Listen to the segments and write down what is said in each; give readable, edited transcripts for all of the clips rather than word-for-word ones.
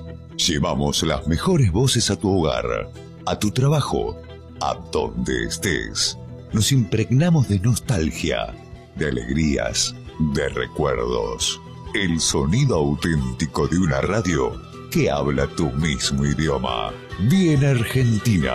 Llevamos las mejores voces a tu hogar, a tu trabajo, a donde estés. Nos impregnamos de nostalgia, de alegrías, de recuerdos. El sonido auténtico de una radio que habla tu mismo idioma. Bien Argentina.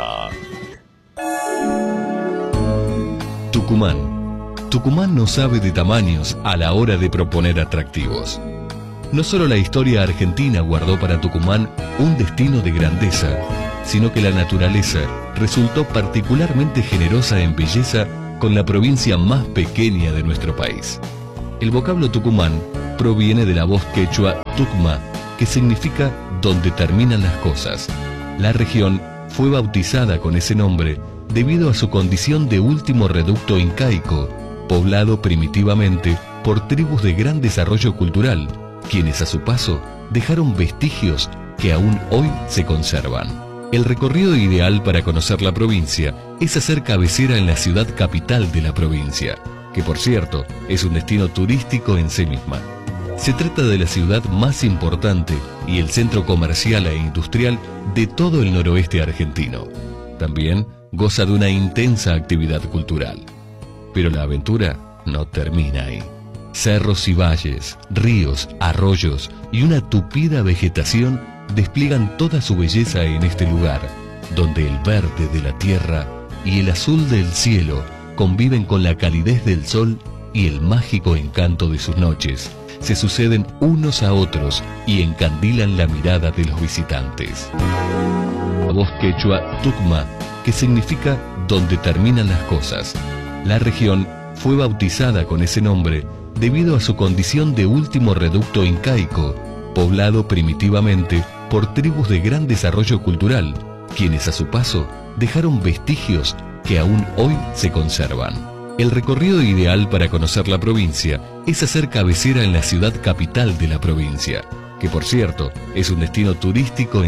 Tucumán. Tucumán no sabe de tamaños a la hora de proponer atractivos. No solo la historia argentina guardó para Tucumán un destino de grandeza, sino que la naturaleza resultó particularmente generosa en belleza con la provincia más pequeña de nuestro país. El vocablo Tucumán proviene de la voz quechua tucma, que significa donde terminan las cosas. La región fue bautizada con ese nombre debido a su condición de último reducto incaico, poblado primitivamente por tribus de gran desarrollo cultural, quienes a su paso dejaron vestigios que aún hoy se conservan. El recorrido ideal para conocer la provincia es hacer cabecera en la ciudad capital de la provincia, que por cierto es un destino turístico en sí misma. Se trata de la ciudad más importante y el centro comercial e industrial de todo el noroeste argentino. También goza de una intensa actividad cultural. Pero la aventura no termina ahí. Cerros y valles, ríos, arroyos y una tupida vegetación despliegan toda su belleza en este lugar, donde el verde de la tierra y el azul del cielo conviven con la calidez del sol y el mágico encanto de sus noches. Se suceden unos a otros y encandilan la mirada de los visitantes. La voz quechua tucma, que significa donde terminan las cosas. La región fue bautizada con ese nombre debido a su condición de último reducto incaico, poblado primitivamente por tribus de gran desarrollo cultural, quienes a su paso dejaron vestigios que aún hoy se conservan. El recorrido ideal para conocer la provincia es hacer cabecera en la ciudad capital de la provincia, que por cierto es un destino turístico